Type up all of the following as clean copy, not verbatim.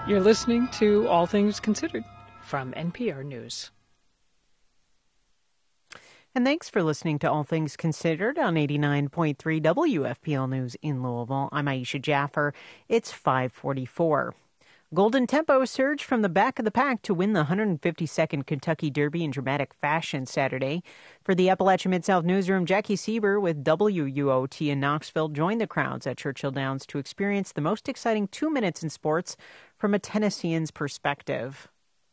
You're listening to All Things Considered from NPR News. And thanks for listening to All Things Considered on 89.3 WFPL News in Louisville. I'm Aisha Jaffer. It's 5:44. Golden Tempo surged from the back of the pack to win the 152nd Kentucky Derby in dramatic fashion Saturday. For the Appalachia Mid-South Newsroom, Jackie Sieber with WUOT in Knoxville joined the crowds at Churchill Downs to experience the most exciting 2 minutes in sports from a Tennessean's perspective.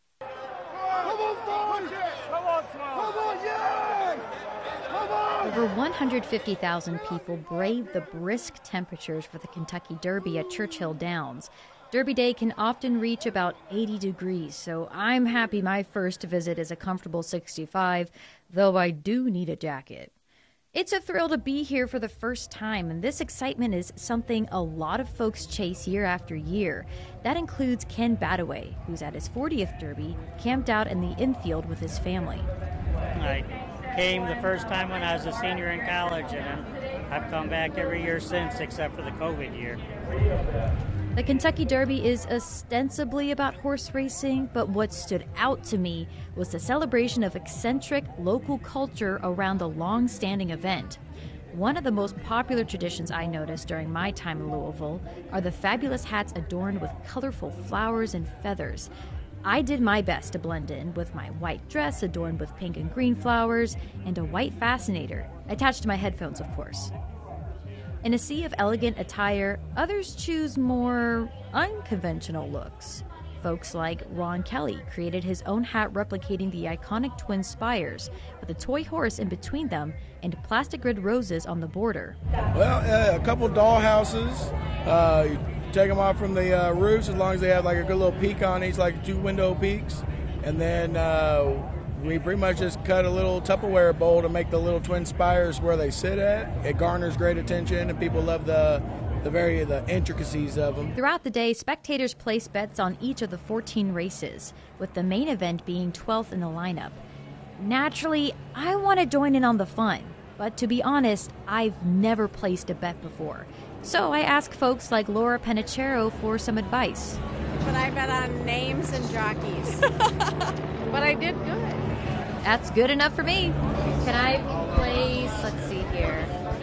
Over 150,000 people braved the brisk temperatures for the Kentucky Derby at Churchill Downs. Derby Day can often reach about 80 degrees, so I'm happy my first visit is a comfortable 65, though I do need a jacket. It's a thrill to be here for the first time, and this excitement is something a lot of folks chase year after year. That includes Ken Badaway, who's at his 40th Derby, camped out in the infield with his family. I came the first time when I was a senior in college, and I've come back every year since, except for the COVID year. The Kentucky Derby is ostensibly about horse racing, but what stood out to me was the celebration of eccentric local culture around the long-standing event. One of the most popular traditions I noticed during my time in Louisville are the fabulous hats adorned with colorful flowers and feathers. I did my best to blend in with my white dress adorned with pink and green flowers and a white fascinator, attached to my headphones, of course. In a sea of elegant attire, others choose more unconventional looks. Folks like Ron Kelly created his own hat replicating the iconic twin spires, with a toy horse in between them and plastic grid roses on the border. Well, a couple doll houses. You take them off from the roofs as long as they have like a good little peak on each, like 2 window peaks. And then we pretty much just cut a little Tupperware bowl to make the little twin spires where they sit at. It garners great attention, and people love the intricacies of them. Throughout the day, spectators place bets on each of the 14 races, with the main event being 12th in the lineup. Naturally, I want to join in on the fun, but to be honest, I've never placed a bet before. So I asked folks like Laura Penachero for some advice. But I bet on names and jockeys. But I did good. That's good enough for me. Can I place, let's see here,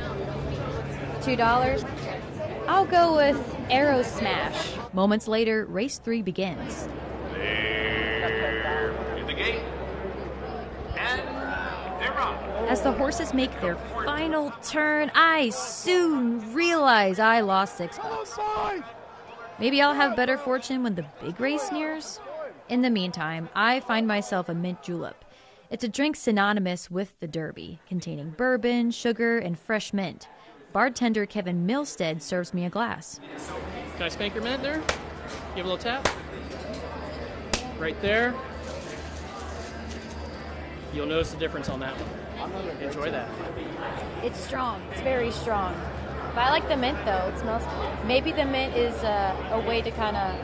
$2? I'll go with Arrow Smash. Moments later, race 3 begins. There is the gate. And they're off. As the horses make their final turn, I soon realize I lost $6. Maybe I'll have better fortune when the big race nears. In the meantime, I find myself a mint julep. It's a drink synonymous with the Derby, containing bourbon, sugar, and fresh mint. Bartender Kevin Milstead serves me a glass. Can I spank your mint there? Give a little tap. Right there. You'll notice the difference on that one. Enjoy that. It's strong. It's very strong. But I like the mint, though. It smells... Maybe the mint is a way to kind of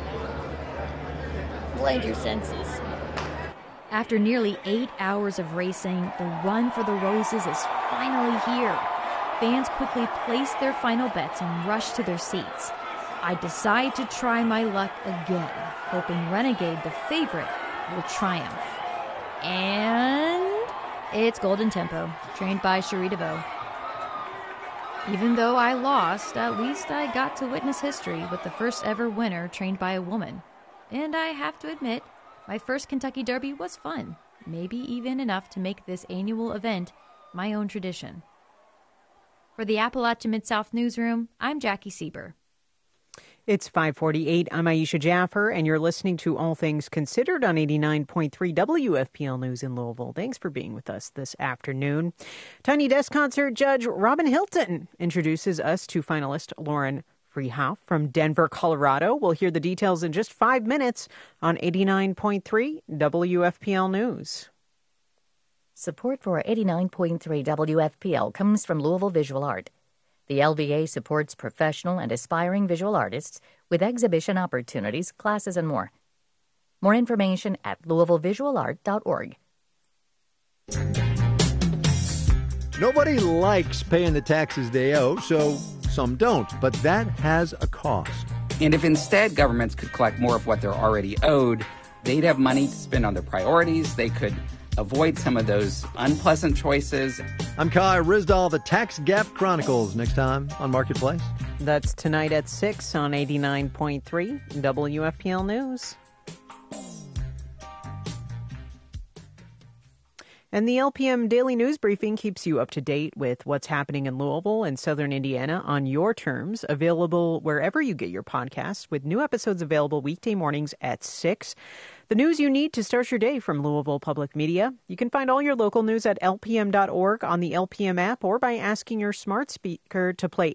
blend your senses. After nearly 8 hours of racing, the run for the roses is finally here. Fans quickly place their final bets and rush to their seats. I decide to try my luck again, hoping Renegade, the favorite, will triumph. And it's Golden Tempo, trained by Cherie DeVoe. Even though I lost, at least I got to witness history with the first ever winner trained by a woman. And I have to admit, my first Kentucky Derby was fun, maybe even enough to make this annual event my own tradition. For the Appalachia Mid-South Newsroom, I'm Jackie Sieber. It's 5:48. I'm Aisha Jaffer, and you're listening to All Things Considered on 89.3 WFPL News in Louisville. Thanks for being with us this afternoon. Tiny Desk Concert Judge Robin Hilton introduces us to finalist Lauren Freehoff from Denver, Colorado. We'll hear the details in just 5 minutes on 89.3 WFPL News. Support for 89.3 WFPL comes from Louisville Visual Art. The LVA supports professional and aspiring visual artists with exhibition opportunities, classes, and more. More information at louisvillevisualart.org. Nobody likes paying the taxes they owe, so some don't. But that has a cost. And if instead governments could collect more of what they're already owed, they'd have money to spend on their priorities. They could avoid some of those unpleasant choices. I'm Kai Ryssdal, the Tax Gap Chronicles, next time on Marketplace. That's tonight at 6 on 89.3 WFPL News. And the LPM Daily News Briefing keeps you up to date with what's happening in Louisville and Southern Indiana on your terms, available wherever you get your podcasts, with new episodes available weekday mornings at 6. The news you need to start your day from Louisville Public Media. You can find all your local news at lpm.org, on the LPM app, or by asking your smart speaker to play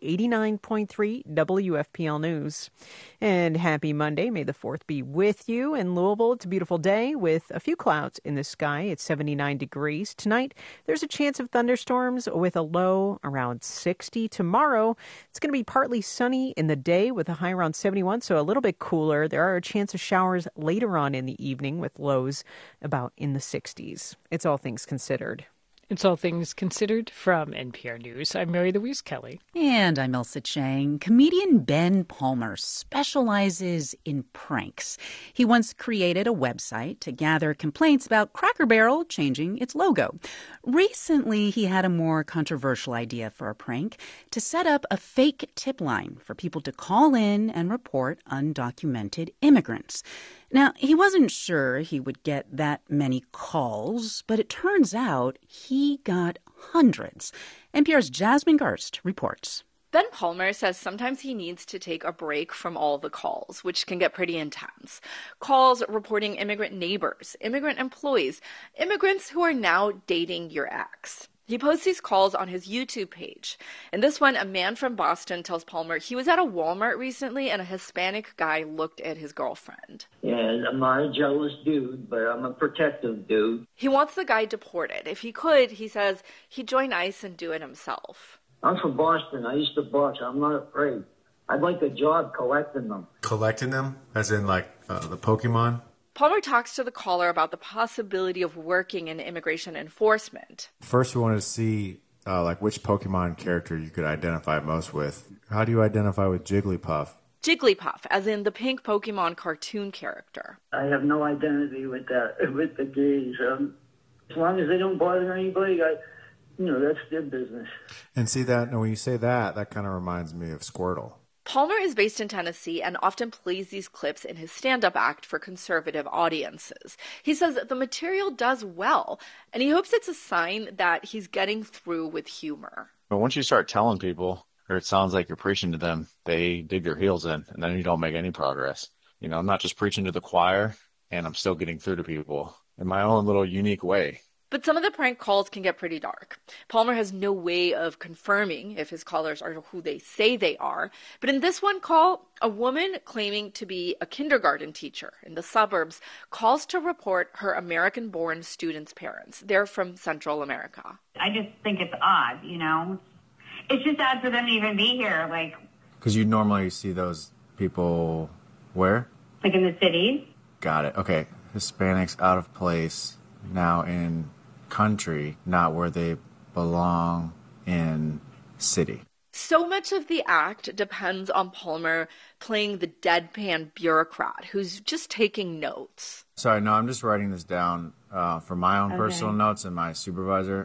89.3 WFPL News. And happy Monday. May the 4th be with you. In Louisville, it's a beautiful day with a few clouds in the sky. It's 79 degrees. Tonight, there's a chance of thunderstorms with a low around 60. Tomorrow, it's going to be partly sunny in the day with a high around 71, so a little bit cooler. There are a chance of showers later on in the evening with lows about in the 60s. It's All Things Considered. It's All Things Considered from NPR News. I'm Mary Louise Kelly. And I'm Elsa Chang. Comedian Ben Palmer specializes in pranks. He once created a website to gather complaints about Cracker Barrel changing its logo. Recently, he had a more controversial idea for a prank: to set up a fake tip line for people to call in and report undocumented immigrants. Now, he wasn't sure he would get that many calls, but it turns out he got hundreds. NPR's Jasmine Gerst reports. Ben Palmer says sometimes he needs to take a break from all the calls, which can get pretty intense. Calls reporting immigrant neighbors, immigrant employees, immigrants who are now dating your ex. He posts these calls on his YouTube page. In this one, a man from Boston tells Palmer he was at a Walmart recently and a Hispanic guy looked at his girlfriend. Yeah, I'm not a jealous dude, but I'm a protective dude. He wants the guy deported. If he could, he says, he'd join ICE and do it himself. I'm from Boston. I used to box. I'm not afraid. I'd like a job collecting them. Collecting them? As in, like, the Pokemon? Palmer talks to the caller about the possibility of working in immigration enforcement. First, we wanted to see, which Pokemon character you could identify most with. How do you identify with Jigglypuff? Jigglypuff, as in the pink Pokemon cartoon character. I have no identity with that, with the gays. As long as they don't bother anybody, that's their business. And see that, when you say that, that kind of reminds me of Squirtle. Palmer is based in Tennessee and often plays these clips in his stand-up act for conservative audiences. He says the material does well, and he hopes it's a sign that he's getting through with humor. But once you start telling people, or it sounds like you're preaching to them, they dig their heels in, and then you don't make any progress. I'm not just preaching to the choir, and I'm still getting through to people in my own little unique way. But some of the prank calls can get pretty dark. Palmer has no way of confirming if his callers are who they say they are. But in this one call, a woman claiming to be a kindergarten teacher in the suburbs calls to report her American-born students' parents. They're from Central America. I just think it's odd, It's just odd for them to even be here, Because you normally see those people where? Like in the cities. Got it. Okay. Hispanics out of place, now in country, not where they belong in city. So much of the act depends on Palmer playing the deadpan bureaucrat who's just taking notes. Sorry, no, I'm just writing this down for my own personal notes, and my supervisor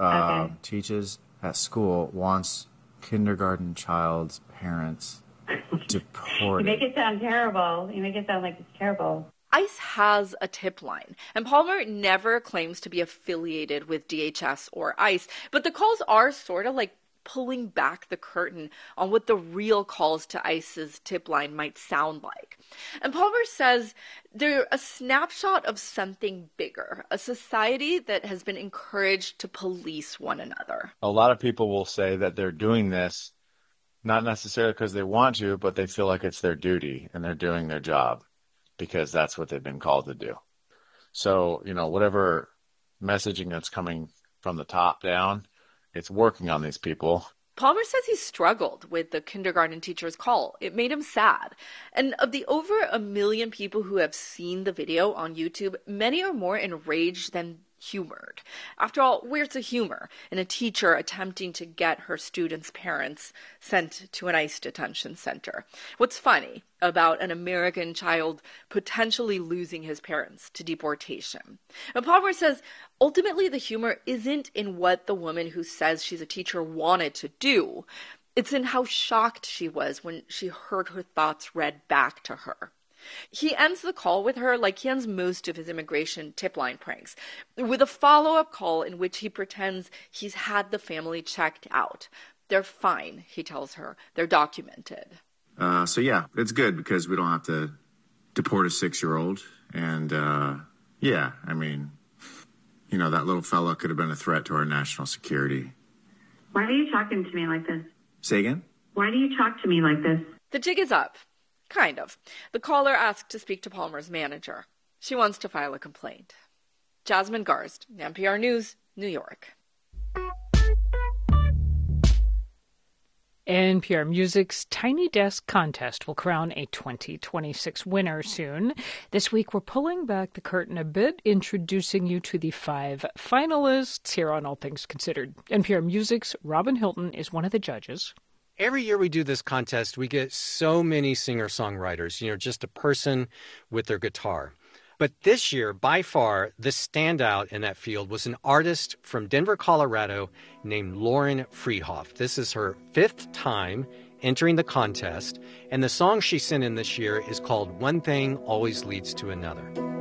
teaches at school, wants kindergarten child's parents deported. You make it sound terrible. You make it sound like it's terrible. ICE has a tip line, and Palmer never claims to be affiliated with DHS or ICE, but the calls are sort of like pulling back the curtain on what the real calls to ICE's tip line might sound like. And Palmer says they're a snapshot of something bigger, a society that has been encouraged to police one another. A lot of people will say that they're doing this not necessarily because they want to, but they feel like it's their duty and they're doing their job, because that's what they've been called to do. So, whatever messaging that's coming from the top down, it's working on these people. Palmer says he struggled with the kindergarten teacher's call. It made him sad. And of the over 1 million people who have seen the video on YouTube, many are more enraged than humored. After all, where's the humor in a teacher attempting to get her students' parents sent to an ICE detention center? What's funny about an American child potentially losing his parents to deportation? And Palmer says ultimately the humor isn't in what the woman who says she's a teacher wanted to do. It's in how shocked she was when she heard her thoughts read back to her. He ends the call with her like he ends most of his immigration tip line pranks, with a follow-up call in which he pretends he's had the family checked out. They're fine, he tells her. They're documented. So yeah, it's good because we don't have to deport a 6-year-old. And yeah, I mean, you know, that little fella could have been a threat to our national security. Why are you talking to me like this? Say again? Why do you talk to me like this? The jig is up. Kind of. The caller asked to speak to Palmer's manager. She wants to file a complaint. Jasmine Garst, NPR News, New York. NPR Music's Tiny Desk contest will crown a 2026 winner soon. This week, we're pulling back the curtain a bit, introducing you to the 5 finalists here on All Things Considered. NPR Music's Robin Hilton is one of the judges. Every year we do this contest, we get so many singer-songwriters, just a person with their guitar. But this year, by far, the standout in that field was an artist from Denver, Colorado named Lauren Freehoff. This is her 5th time entering the contest, and the song she sent in this year is called One Thing Always Leads to Another.